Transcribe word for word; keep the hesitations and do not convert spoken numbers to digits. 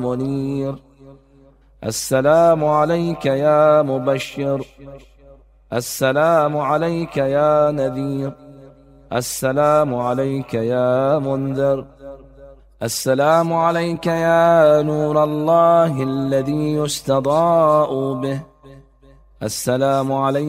منير. السلام عليك يا مبشر. السلام عليك يا نذير. السلام عليك يا منذر. السلام عليك يا نور الله الذي يستضاء به. السلام عليك